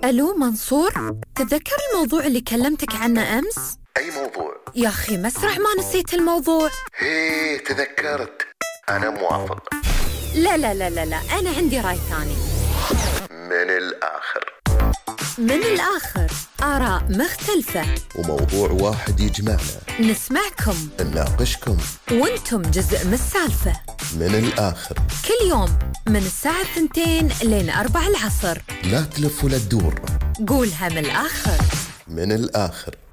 ألو منصور، تتذكر الموضوع اللي كلمتك عنه أمس؟ أي موضوع؟ يا أخي مسرح ما نسيت الموضوع. هيه تذكرت، أنا موافق. لا لا لا لا لا، أنا عندي رأي ثاني. من الآخر. من الآخر، آراء مختلفة وموضوع واحد يجمعنا. نسمعكم، نناقشكم، وانتم جزء من السالفة. من الآخر، كل يوم من الساعة 2 لين 4 العصر. لا تلف ولا تدور، قولها من الآخر. من الآخر.